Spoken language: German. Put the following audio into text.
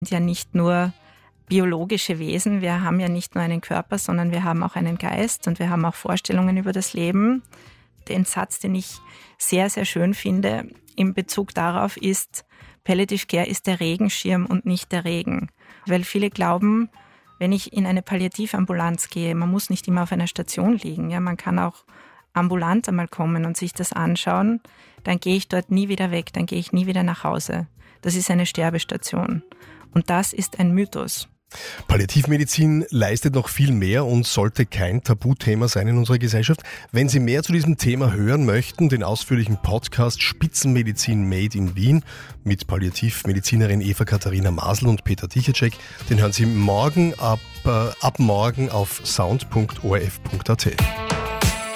sind ja nicht nur biologische Wesen, wir haben ja nicht nur einen Körper, sondern wir haben auch einen Geist und wir haben auch Vorstellungen über das Leben. Den Satz, den ich sehr, sehr schön finde, in Bezug darauf ist, Palliative Care ist der Regenschirm und nicht der Regen. Weil viele glauben, wenn ich in eine Palliativambulanz gehe, man muss nicht immer auf einer Station liegen, ja, man kann auch ambulant einmal kommen und sich das anschauen, dann gehe ich dort nie wieder weg, dann gehe ich nie wieder nach Hause. Das ist eine Sterbestation. Und das ist ein Mythos. Palliativmedizin leistet noch viel mehr und sollte kein Tabuthema sein in unserer Gesellschaft. Wenn Sie mehr zu diesem Thema hören möchten, den ausführlichen Podcast Spitzenmedizin Made in Wien mit Palliativmedizinerin Eva-Katharina Masl und Peter Dichacek, den hören Sie morgen ab morgen auf sound.orf.at.